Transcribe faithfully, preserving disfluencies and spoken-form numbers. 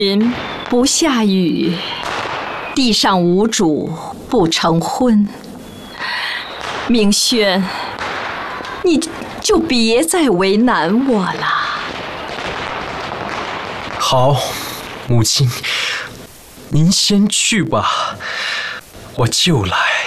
云不下雨，地上无主不成婚。明轩，你就别再为难我了。 好，母亲，您先去吧，我就来。